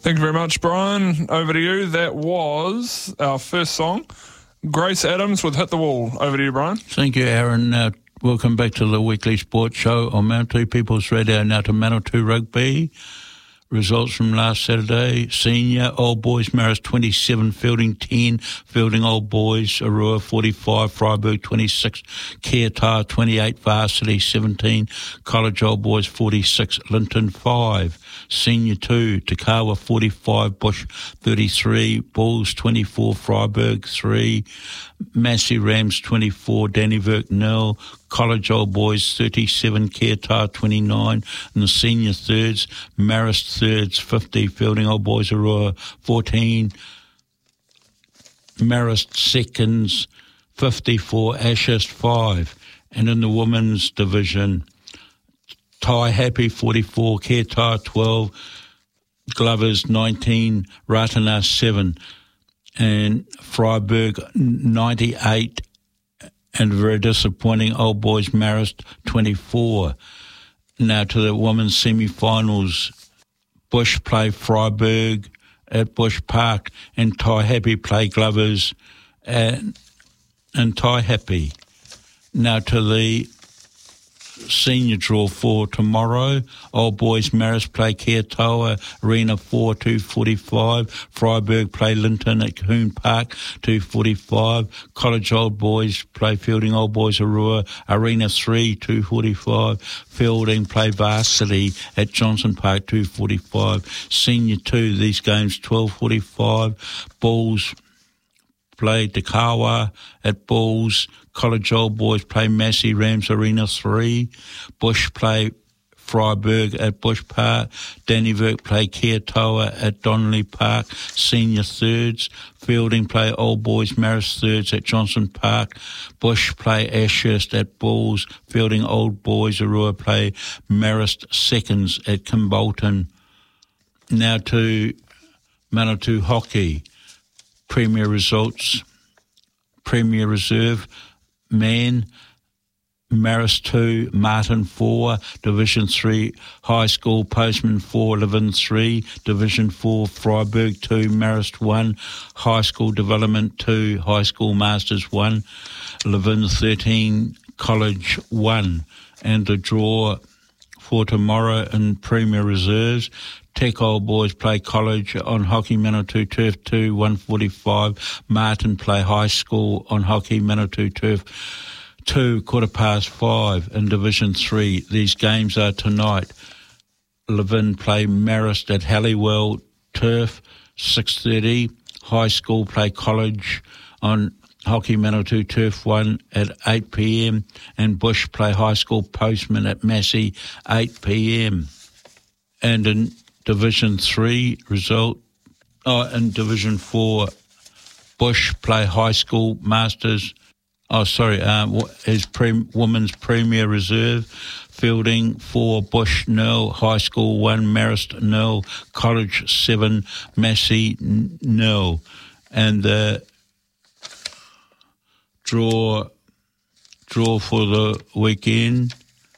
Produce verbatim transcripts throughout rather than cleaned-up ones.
Thank you very much, Brian. Over to you. That was our first song. Grace Adams with Hit the Wall. Over to you, Brian. Thank you, Aaron. Uh, welcome back to the weekly sports show on Manawatu People's Radio. Now to Manawatu Rugby. Results from last Saturday. Senior, Old Boys, Marist twenty-seven, Fielding ten, Fielding Old Boys, Arua forty-five, Freiburg twenty-six, Keatar twenty-eight, Varsity seventeen, College Old Boys forty-six, Linton five, Senior two, Takawa forty-five, Bush thirty-three, Bulls twenty-four, Freiburg three, Massey Rams twenty-four, Dannyverk nil, College Old Boys thirty-seven, Keatar twenty-nine, and the Senior thirds, Marist thirds fifty, Fielding Old Boys Arua fourteen, Marist seconds fifty-four, Ashurst five, and in the women's division, Tai Happy forty-four, Keatar twelve, Glovers nineteen, Ratana seven, and Freiburg ninety-eight, and very disappointing Old Boys Marist twenty-four. Now to the women's semi-finals. Bush play Freiburg at Bush Park, and Tai Happy play Glovers and, and Tai Happy. Now to the senior draw for tomorrow. Old Boys Marist play Keatoa Arena four, two forty-five. Freiburg play Linton at Coon Park, two forty-five. College Old Boys play Fielding Old Boys Arua Arena three, two forty-five. Fielding play Varsity at Johnson Park, two forty-five. Senior two, these games twelve forty-five. Bulls play Takawa at Bulls. College Old Boys play Massey Rams Arena three. Bush play Freiburg at Bush Park. Dannyverk play Keatoa at Donnelly Park. Senior thirds. Fielding play Old Boys Marist thirds at Johnson Park. Bush play Ashurst at Bulls. Fielding Old Boys Arua play Marist seconds at Kimbolton. Now to Manawatu Hockey. Premier results. Premier Reserve. Man, Marist two, Martin four, Division three, High School Postman four, Levin three, Division four, Freiburg two, Marist one, High School Development two, High School Masters one, Levin thirteen, College one. And the draw for tomorrow in Premier Reserves, Tech Old Boys play College on Hockey Manawatu Turf two, one forty-five. Martin play High School on Hockey Manawatu Turf two, quarter past five in Division three. These games are tonight. Levin play Marist at Halliwell Turf, six thirty. High School play College on Hockey Manawatu Turf one at eight p.m. and Bush play High School Postman at Massey, eight p.m. And in Division three result, oh, in Division four, Bush play High School Masters, oh, sorry, um, his pre- Women's Premier Reserve, Fielding four, Bush nil, High School one, Marist nil, College seven, Massey nil. And the draw, draw for the weekend,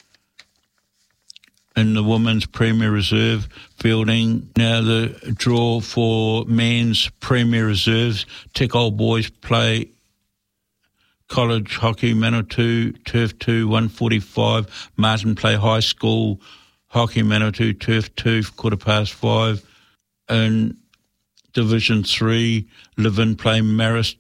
in the Women's Premier Reserve, Fielding. Now the draw for men's Premier Reserves, Tech Old Boys play College Hockey Manawatu Turf two, one forty-five. Martin play High School Hockey Manawatu Turf two, quarter past five. In Division three, Levin play Marist